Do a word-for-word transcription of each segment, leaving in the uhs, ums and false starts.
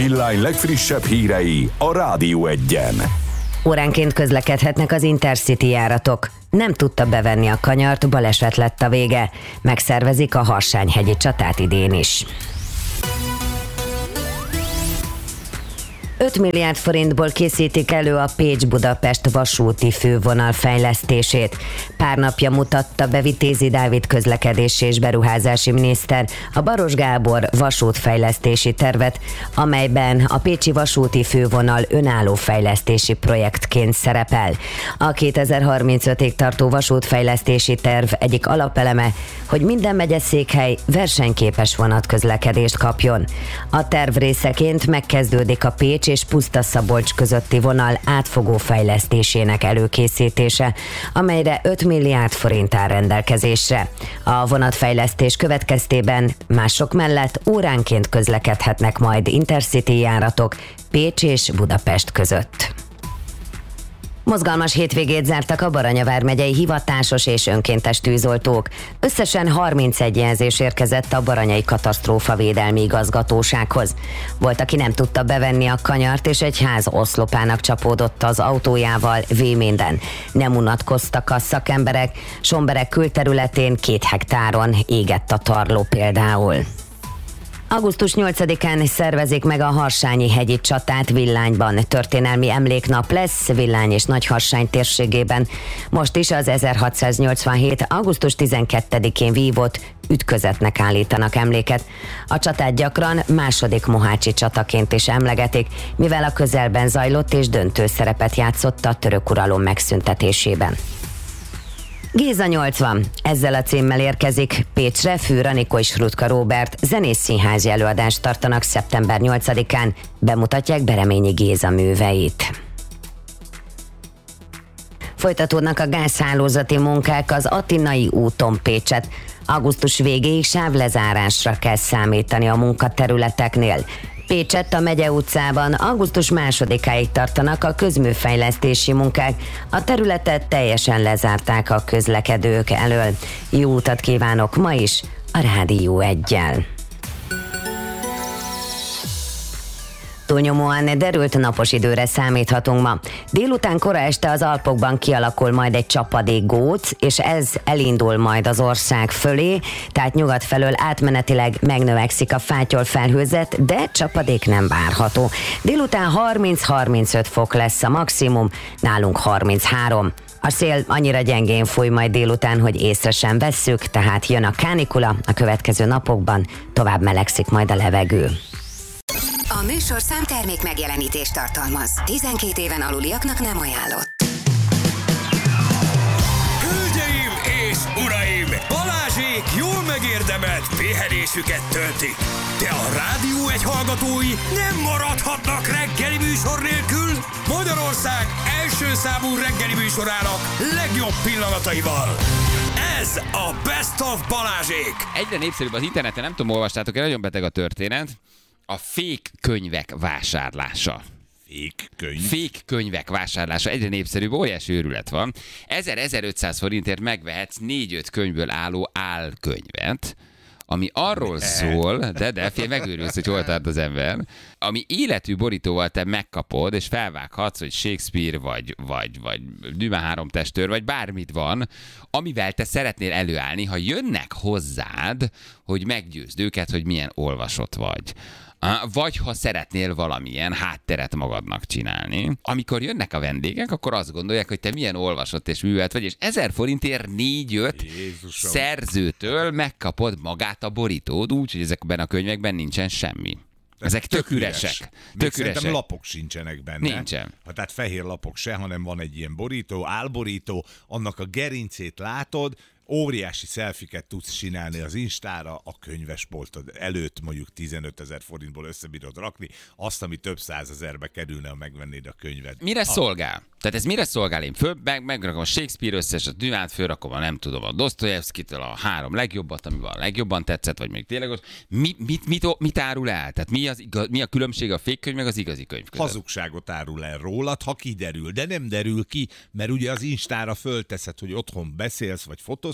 Villány legfrissebb hírei a Rádió Egyen. Óránként közlekedhetnek az Intercity járatok. Nem tudta bevenni a kanyart, baleset lett a vége. Megszervezik a Harsányhegyi csatát idén is. öt milliárd forintból készítik elő a Pécs-Budapest vasúti fővonal fejlesztését. Pár napja mutatta be Vitézi Dávid közlekedési és beruházási miniszter a Baros Gábor vasútfejlesztési tervet, amelyben a pécsi vasúti fővonal önálló fejlesztési projektként szerepel. A kétezer-harmincötig tartó vasútfejlesztési terv egyik alapeleme, hogy minden megyeszékhely versenyképes vonatközlekedést kapjon. A terv részeként megkezdődik a Pécs és Puszta-Szabolcs közötti vonal átfogó fejlesztésének előkészítése, amelyre öt milliárd forint áll rendelkezésre. A vonatfejlesztés következtében mások mellett óránként közlekedhetnek majd Intercity járatok Pécs és Budapest között. Mozgalmas hétvégét zártak a Baranya vármegyei hivatásos és önkéntes tűzoltók. Összesen harmincegy jelzés érkezett a baranyai katasztrófavédelmi igazgatósághoz. Volt, aki nem tudta bevenni a kanyart, és egy ház oszlopának csapódott az autójával Véménden. Nem unatkoztak a szakemberek, Sombereg külterületén két hektáron égett a tarló például. augusztus nyolcadikán szervezik meg a Harsányi-hegyi csatát Villányban. Történelmi emléknap lesz Villány és Nagyharsány térségében. Most is az ezerhatszáznyolcvanhét. augusztus tizenkettedikén vívott ütközetnek állítanak emléket. A csatát gyakran második mohácsi csataként is emlegetik, mivel a közelben zajlott és döntő szerepet játszott a török uralom megszüntetésében. Géza nyolcvan. Ezzel a címmel érkezik Pécsre. Fűr Anikó és Rutka Róbert zenész színházi előadást tartanak szeptember nyolcadikán. Bemutatják Bereményi Géza műveit. Folytatódnak a gázhálózati munkák az Attinai úton Pécset. Augusztus végéig sávlezárásra kell számítani a munkaterületeknél. Pécsett a Megye utcában augusztus másodikáig tartanak a közműfejlesztési munkák. A területet teljesen lezárták a közlekedők elől. Jó utat kívánok ma is a Rádió Eggyel. Túlnyomóan derült napos időre számíthatunk ma. Délután kora este az Alpokban kialakul majd egy csapadékgóc, és ez elindul majd az ország fölé, tehát nyugat felől átmenetileg megnövekszik a fátyol felhőzet, de csapadék nem várható. Délután harminc-harmincöt fok lesz a maximum, nálunk harminchárom. A szél annyira gyengén fúj majd délután, hogy észre sem vesszük, tehát jön a kánikula, a következő napokban tovább melegszik majd a levegő. A műsorszám termék megjelenítést tartalmaz. tizenkét éven aluliaknak nem ajánlott. Hölgyeim és uraim! Balázsék jól megérdemelt pihenésüket töltik. De a Rádió Egy hallgatói nem maradhatnak reggeli műsor nélkül. Magyarország első számú reggeli műsorának legjobb pillanataival. Ez a Best of Balázsék! Egyre népszerűbb az interneten, nem tudom, olvastátok, nagyon beteg a történet. A fake könyvek vásárlása. Fake könyv? Fake könyvek vásárlása egyre népszerűbb, óriási őrület van. ezer-ezerötszáz forintért megvehetsz négy-öt könyvből álló álkönyvet, ami arról szól, de de fél megőrülsz, hogy hol tart az ember, ami életű borítóval te megkapod, és felvághatsz, hogy Shakespeare, vagy, vagy, vagy Dumas három testőr, vagy bármit van, amivel te szeretnél előállni, ha jönnek hozzád, hogy meggyőzd őket, hogy milyen olvasott vagy. Vagy ha szeretnél valamilyen hátteret magadnak csinálni. Amikor jönnek a vendégek, akkor azt gondolják, hogy te milyen olvasott és művelt vagy, és ezer forintért négy-öt szerzőtől megkapod magát a borítód, úgyhogy ezekben a könyvekben nincsen semmi. Ezek tök üresek. Tök üresek. Lapok sincsenek benne. Nincsen. Ha, tehát fehér lapok se, hanem van egy ilyen borító, álborító, annak a gerincét látod, óriási szelfiket tudsz csinálni az Instára, a könyvesboltod előtt mondjuk tizenötezer forintból összebírod rakni, azt, ami több százezerbe kerülne, ha megvennéd a könyvet. Mire a... szolgál? Tehát ez mire szolgál? Én föl, meg, megrakom a Shakespeare összes, a Dumát fölrakom, a nem tudom, a Dostoyevskitől a három legjobbat, ami a legjobban tetszett, vagy még tényleg az. Mi, mit, mit, mit árul el? Tehát mi, az igaz, mi a különbség a fake könyv meg az igazi könyv között? Hazugságot árul el rólad, ha kiderül, de nem derül ki, mert ugye az Instára fölteszed, hogy otthon beszélsz, vagy fotózkodsz,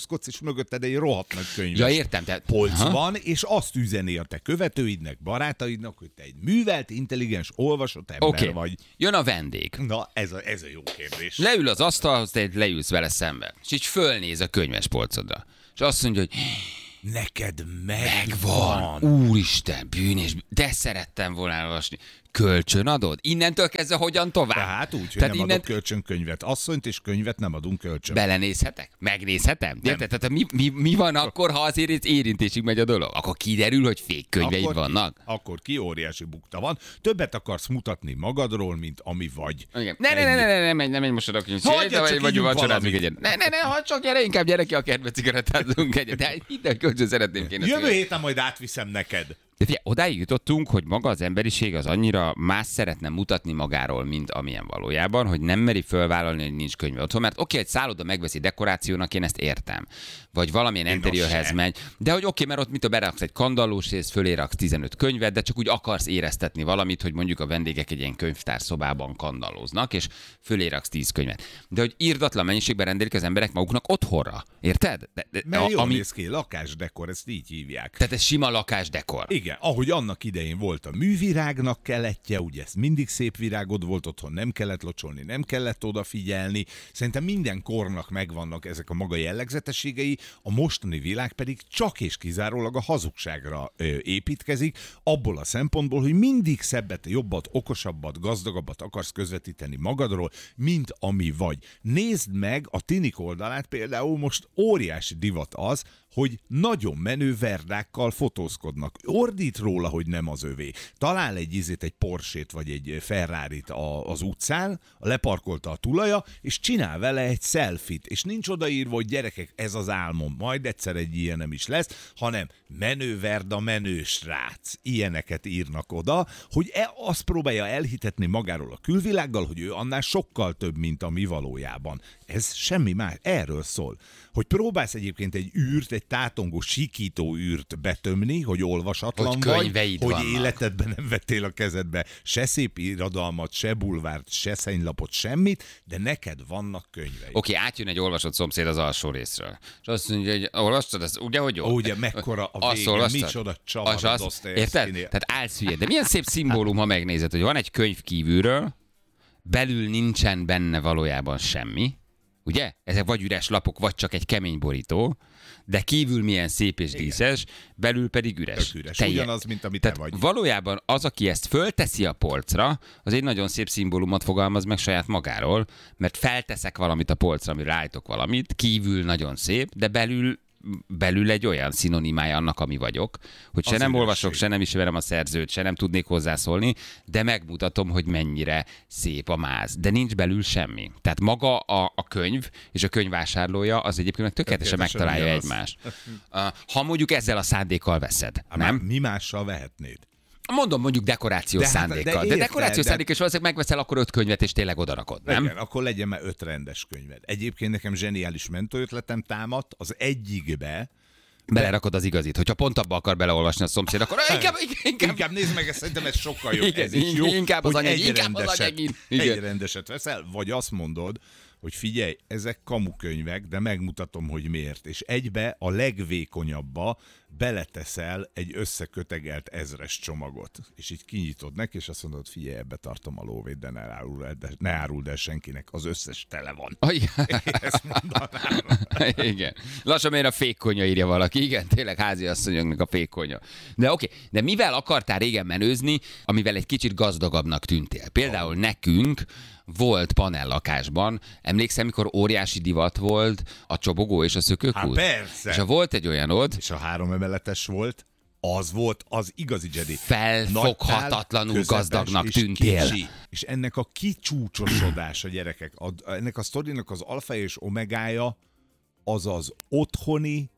kapaszkodsz, és mögötted egy rohadt nagy könyves Ja, értem, te... polc Aha. van, és azt üzeni a te követőidnek, barátaidnak, hogy te egy művelt, intelligens, olvasott ember Oké, vagy. jön a vendég. Na, ez a, ez a jó kérdés. Leül az asztalhoz, te leülsz vele szembe. És így fölnéz a könyves polcodra. És azt mondja, hogy Neked megvan. megvan. Úristen, bűnés, de szerettem volna elolvasni. Kölcsön adod? Innentől kezdve hogyan tovább? Tehát úgy, hogy Tehát nem innen... adok kölcsönkönyvet. Asszonyt és könyvet nem adunk kölcsön. Belenézhetek? Megnézhetem? Érted? Tehát mi, mi, mi van akkor, ha azért érintésig megy a dolog? Akkor kiderül, hogy fék könyveid akkor vannak? Ki, akkor ki óriási bukta van. Többet akarsz mutatni magadról, mint ami vagy. Igen. Ne, ne, ne, ne, ne, ne, menj, ne menj most oda, hogy Hagyja, csak vagy ígyunk vacsorázunk valamit. egyet. Ne, ne, ne, hadd csak gyere, inkább gyere ki a kertbe, cigarettázunk egyet. De hidd, kölcsön szeretném kéne. Jövő héten majd átviszem neked. De figyelj, odáig jutottunk, hogy maga az emberiség az annyira más szeretne mutatni magáról, mint amilyen valójában, hogy nem meri fölvállalni, hogy nincs könyve otthon, mert oké, egy szálloda megveszi dekorációnak, én ezt értem. Vagy valamilyen Én interiőrhez sem. megy. De hogy oké, mert ott mit a beraksz egy kandallós részt, fölé raksz tizenöt könyvet, de csak úgy akarsz éreztetni valamit, hogy mondjuk a vendégek egy ilyen könyvtár szobában kandallóznak, és fölé raksz tíz könyvet. De hogy irdatlan mennyiségben rendelik az emberek maguknak otthonra. Érted? De, de, Mert jól ami, néz ki, lakásdekor, ezt így hívják. tehát ez sima lakásdekor. Igen, ahogy annak idején volt a művirágnak keletje, ugye ez mindig szép virágod volt otthon, nem kellett locsolni, nem kellett odafigyelni. Szerintem minden kornak megvannak ezek a maga jellegzetességei, a mostani világ pedig csak és kizárólag a hazugságra ö, építkezik, abból a szempontból, hogy mindig szebbet, jobbat, okosabbat, gazdagabbat akarsz közvetíteni magadról, mint ami vagy. Nézd meg a tinik oldalát, például most óriási divat az, hogy nagyon menő verdákkal fotózkodnak. Ordít róla, hogy nem az övé. Talál egy izét, egy Porsét vagy egy Ferrarit a, az utcán, leparkolta a tulaja, és csinál vele egy selfit, és nincs odaírva, hogy gyerekek, ez az álmom, majd egyszer egy ilyen nem is lesz, hanem menő verda, menő srác. Ilyeneket írnak oda, hogy e, azt próbálja elhitetni magáról a külvilággal, hogy ő annál sokkal több, mint a mi valójában. Ez semmi más, erről szól. Hogy próbálsz egyébként egy űrt, egy tátongó, sikító űrt betömni, hogy olvasatlan Hogy vagy, könyveid hogy vannak. életedben nem vettél a kezedbe se szép irodalmat, se bulvárt, se szennylapot, semmit, de neked vannak könyveid. Oké, átjön egy olvasott szomszéd az alsó részről. És azt mondja, hogy olvastad, az ugye, hogy jó? Ó, ugye, mekkora a Azt vége, olvastad? micsoda csavar Az a az- Dostoyevszkinél. Érted? Tehát állsz hülye. De milyen szép szimbólum, ha megnézed, hogy van egy könyv kívülről, belül nincsen benne valójában semmi, ugye? Ezek vagy üres lapok, vagy csak egy kemény borító, de kívül milyen szép és díszes, belül pedig üres. Tök üres. Telje- Ugyanaz, mint amit Tehát te vagy. valójában az, aki ezt fölteszi a polcra, az egy nagyon szép szimbólumot fogalmaz meg saját magáról, mert felteszek valamit a polcra, amire rájtok valamit, kívül nagyon szép, de belül belül egy olyan szinonimája annak, ami vagyok, hogy se Az nem üresség. olvasok, se nem ismerem a szerzőt, se nem tudnék hozzászólni, de megmutatom, hogy mennyire szép a máz. De nincs belül semmi. Tehát maga a, a könyv és a könyvvásárlója az egyébként tökéletesen Tökéletesen megtalálja ugyanaz. egymást. Uh, Ha mondjuk ezzel a szándékkal veszed, Hát nem? Mi mással vehetnéd? Mondom mondjuk dekorációs De hát- szándékkal. de De, érted, dekorációs de- szándékkal, és valószínűleg megveszel akkor öt könyvet, és tényleg odarakod, nem? Igen, akkor legyen már öt rendes könyved. Egyébként nekem zseniális mentőötletem támadt, az egyikbe Belerakod az igazit. Hogyha pont abba akar beleolvasni a szomszéd, akkor inkább, inkább, Inkább nézd meg, ezt szerintem ez sokkal jobb. Igen, ez is jó, inkább az hogy anyagi, egy inkább az rendeset, anyagi. Igen. egy rendeset veszel, vagy azt mondod, hogy figyelj, ezek kamukönyvek, de megmutatom, hogy miért. És egybe a legvékonyabba beleteszel egy összekötegelt ezres csomagot. És így kinyitod neki, és azt mondod, figyelj, ebbe tartom a lóvét, de ne áruld el, de, ne áruld el senkinek, az összes tele van. Ah, igen. Ezt mondanám. Igen. Lassan miért a fékkonya írja valaki. Igen, tényleg háziasszonyoknak a fékkonya. De oké, de mivel akartál régen menőzni, amivel egy kicsit gazdagabbnak tűntél? Például nekünk volt panellakásban, emlékszem, mikor óriási divat volt a csobogó és a szökőkút? Há, persze. És ha volt egy olyanod, És a három emeletes volt, az volt az igazi Jedi. Felfoghatatlanul Nagy tál, gazdagnak közepes és tűntél. kicsi. És ennek a kicsúcsosodása, gyerekek, a, ennek a sztorinak az alfája és omegája az az otthoni,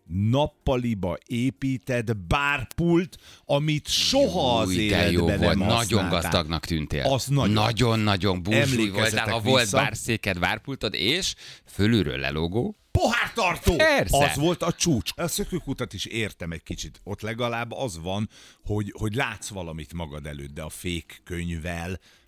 nappaliba épített bárpult, amit soha az Új, de jó életben volt, nem nagyon használtál. gazdagnak tűntél. Az nagyon. Nagyon-nagyon búsli Emlékezzetek voltál, ha volt vissza. bárszéked, várpultod, és fölülről lelógó. Pohártartó! Persze. Az volt a csúcs. A szökőkutat is értem egy kicsit. Ott legalább az van, hogy, hogy látsz valamit magad előtt, de a fék könyvvel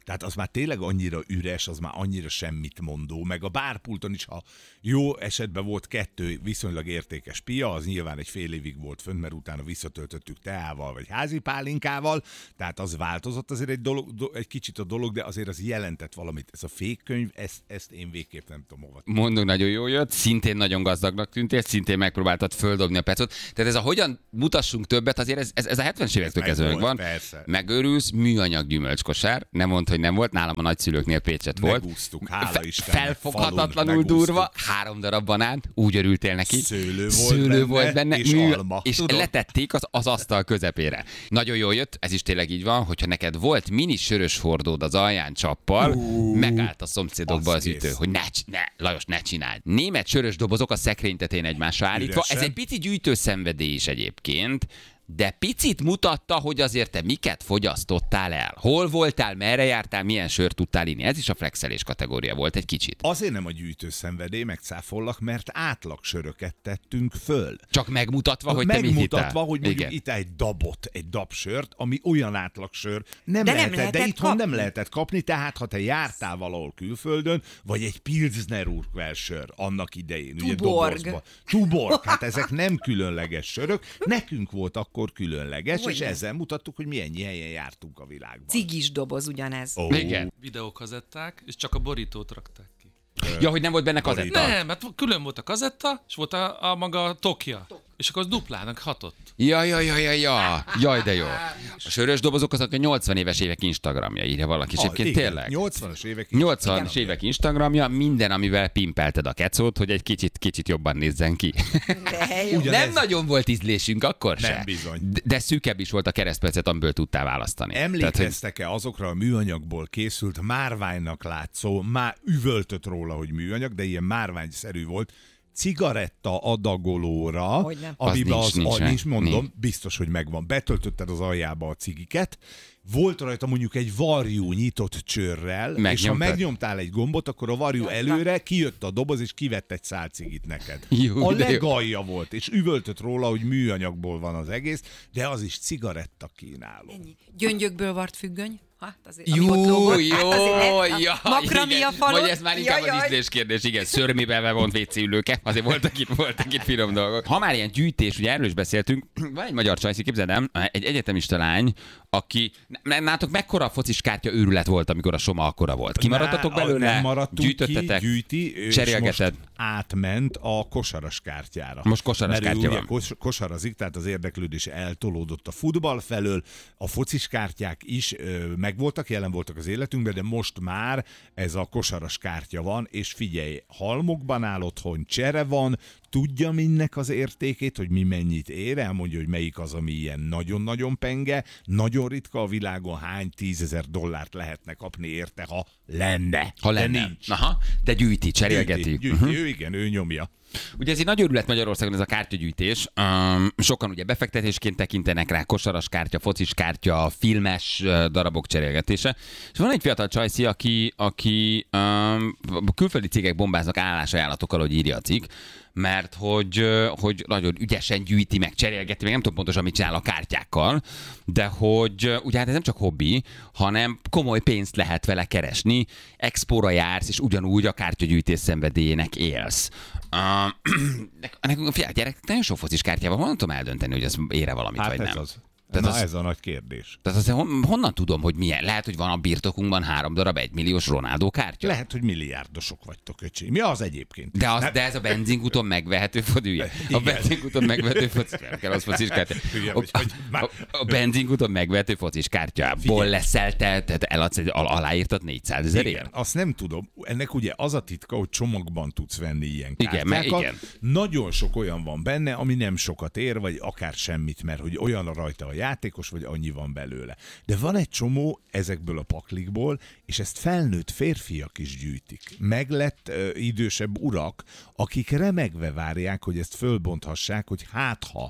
Tehát az már tényleg annyira üres, az már annyira semmit mondó, meg a bárpulton is, ha jó esetben volt kettő viszonylag értékes pia, az nyilván egy fél évig volt fönt, mert utána visszatöltöttük teával, vagy házi pálinkával, tehát az változott azért egy, dolog, do, egy kicsit a dolog, de azért az jelentett valamit. Ez a fékkönyv, ezt, ezt én végképp nem tudom hova. Mondunk, nagyon jó jött, szintén nagyon gazdagnak tűntél, szintén megpróbáltad földobni a pecot. Tehát ez a hogyan mutassunk többet, azért ez, ez, ez a hetvenes évektől kezdve van. Persze. Megőrülsz, műanyag gyümölcskosár, nem mondd, hogy nem volt, nálam a nagyszülőknél Pécset volt. Megúsztuk, hála Fe- Istennek, Felfoghatatlanul falun durva, három darab banán, úgy örültél neki. Szőlő volt Szőlő benne, volt benne, és mű, alma. és Tudom. letették az, az asztal közepére. Nagyon jól jött, ez is tényleg így van, hogyha neked volt mini sörös hordód az alján csappal, uh, megállt a szomszédokba az, az ütő, hogy ne, ne, Lajos, ne csináld. Német sörös dobozok a szekrénytetén egymásra állítva. Üresen. Ez egy pici gyűjtőszenvedély is egyébként, de picit mutatta, hogy azért te miket fogyasztottál el. Hol voltál, merre jártál, milyen sört tudtál inni. Ez is a flexelés kategória volt egy kicsit. Azért nem a gyűjtőszenvedély, megcáfollak, mert átlagsöröket tettünk föl. Csak megmutatva, hogy te mit Megmutatva, hittál. hogy mondjuk Igen. itt egy dabot, egy dabsört, ami olyan átlagsör nem De nem lehetett, lehetett de itthon kapni. nem lehetett kapni, tehát ha te jártál valahol külföldön, vagy egy Pilsner Urquell-sör annak idején, ugye Tuborg. dobozba. Tuborg, hát ezek nem különleges sörök, nekünk volt akkor különleges, Hogyne. és ezzel mutattuk, hogy milyen helyen jártunk a világban. Cigis doboz ugyanez. Ó, Igen. Videókazetták, és csak a borítót rakták ki. Ja, hogy nem volt benne kazetta. Nem, hát külön volt a kazetta, és volt a, a maga Tokja. És akkor az duplának hatott. Ja, ja, ja, ja, ja. Jaj, de jó. A sörös dobozok azok a nyolcvan éves évek Instagramja, írja valaki. És Ah, egyébként igen, tényleg. nyolcvanas évek. nyolcvanas évek Instagramja, minden, amivel pimpelted a kecót, hogy egy kicsit, kicsit jobban nézzen ki. De jó. Ugyanez. Nem nagyon volt ízlésünk akkor se. Nem bizony. De, de szűkebb is volt a keresztpercet, amiből tudtál választani. Tehát, hogy Emlékeztek-e azokra a műanyagból készült, márványnak látszó, már üvöltött róla, hogy műanyag, de ilyen márványszerű volt, cigaretta adagolóra, Hogyne. amiben Az az, nincs, az, nincs, nincs, mondom, nincs. biztos, hogy megvan. Betöltötted az aljába a cigiket, volt rajta mondjuk egy varjú nyitott csőrrel, és ha Megnyomtad? megnyomtál egy gombot, akkor a varjú előre kijött a doboz, és kivett egy szál cigit neked. Jó, a de jó. legalja volt, és üvöltött róla, hogy műanyagból van az egész, de az is cigaretta kínáló. Ennyi. Gyöngyökből vart függöny. Hát azért, ami Jó, ott lógott. jó, Hát azért ne- ja, Makramia igen. falon. Vagy ez már inkább Jaj, az jaj. ízlés kérdés, igen. Szörmébe bevont vécé ülőke, azért voltak itt, voltak itt finom dolgok. Ha már ilyen gyűjtés, ugye erről is beszéltünk, van egy magyar csajszi, képzeld el, egy egyetemista lány, aki, nem, nátok mekkora focis kártya őrület volt, amikor a Soma akkora volt? Kimaradtatok Ná, belőle? Nem maradtunk Gyűjtöttetek? ki, gyűjti, és Cserélgeted? most átment a kosaras kártyára. Most kosaras Mert ő kártya ugye van. Kos- kosarazik, tehát az érdeklődés eltolódott a futball felől, a focis kártyák is ö, megvoltak, jelen voltak az életünkben, de most már ez a kosaras kártya van, és figyelj, halmokban áll otthon, csere van, tudja mindnek az értékét, hogy mi mennyit ér, elmondja, hogy melyik az, ami ilyen nagyon-nagyon penge, nagyon ritka a világon, hány tízezer dollárt lehetne kapni érte, ha lenne. Ha De lenne. nincs. Aha, de gyűjti, cserélgeti. Gyűjti, gyűjti. Uh-huh. Ő igen, ő nyomja. Ugye ez egy nagy örület Magyarországon, ez a kártyagyűjtés. Um, sokan ugye befektetésként tekintenek rá, kosaras kártya, focis kártya, filmes uh, darabok cserélgetése. És van egy fiatal csajszi, aki, aki um, külföldi cégek bombáznak állásajánlatokkal, hogy írja a cikk, mert hogy, uh, hogy nagyon ügyesen gyűjti, meg cserélgeti, meg nem tudom pontosan, mit csinál a kártyákkal, de hogy uh, ugye hát ez nem csak hobbi, hanem komoly pénzt lehet vele keresni, expóra jársz, és ugyanúgy a kártyagyűjtés szenvedélyének élsz. Uh, nekünk a fiatal gyerek nagyon sok focis kártyával, honnan tudom eldönteni, hogy az ére valamit, Hát vagy ez nem? az. Tehát Na az- ez a nagy kérdés. Tehát azért hon, honnan tudom, hogy milyen? Lehet, hogy van a birtokunkban három darab egymilliós Ronaldo kártya? Lehet, hogy milliárdosok vagytok, öcsém. Mi az egyébként? De, az, Nem- de ez a benzinkúton megvehető fodű. A Igen. benzinkúton megvehető focis kártya. Az focis kártya. Hülye A, vagy, hogy már- a, a benzinkúton megvehető focis kártyából Figyelj. leszel te, tehát eladsz egy al- aláírtat négyszázezerért? Igen, azt nem tudom. Ennek ugye az a titka, hogy csomagban tudsz venni ilyen Igen, kártyákat. mert igen. Nagyon sok olyan van benne, ami nem sokat ér, vagy akár semmit, mert hogy olyan rajta a játékos, vagy annyi van belőle. De van egy csomó ezekből a paklikból, és ezt felnőtt férfiak is gyűjtik. Meglett ö, idősebb urak, akik remegve várják, hogy ezt fölbonthassák, hogy hát ha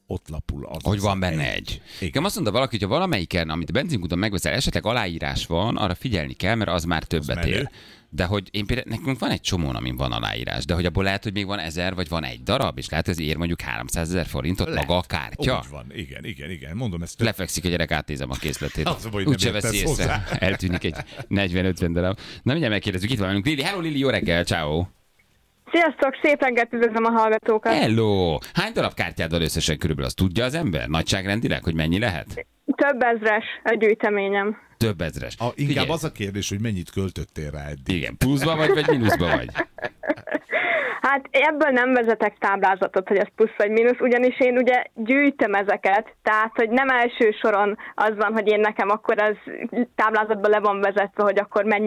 ott lapul az. Hogy az van benne egy. Igen, azt mondta valaki, hogy ha valamelyiken, amit a benzinkúton megveszel, esetleg aláírás van, arra figyelni kell, mert az már többet ér. De hogy én például, nekünk van egy csomón, amin van aláírás, de hogy abból lehet, hogy még van ezer, vagy van egy darab, és lehet, hogy ez ér mondjuk háromszázezer forintot lehet. maga a kártya. Úgy van, igen, igen, igen. Mondom ezt. Több... Lefekszik a gyerek, átnézem a készletét. Úgyse veszi észre. Eltűnik egy negyven-ötven darab. Na mindjárt megkérdezzük, itt van velünk Lili. Hello Lili, jó reggel, ciao. Sziasztok, szép reggelt, üdvözlöm a hallgatókat. Hello! Hány darab kártyád van összesen körülbelül? Azt tudja az ember? Nagyságrendileg, hogy mennyi lehet? Több ezres a gyűjteményem. Több ezres. A, inkább Figyelj. Az a kérdés, hogy mennyit költöttél rá eddig. Igen, pluszba vagy, vagy mínuszba vagy? Hát ebből nem vezetek táblázatot, hogy ez plusz vagy mínusz, ugyanis én ugye gyűjtöm ezeket, tehát hogy nem első soron az van, hogy én nekem akkor az táblázatban le van vezetve, hogy akkor mennyi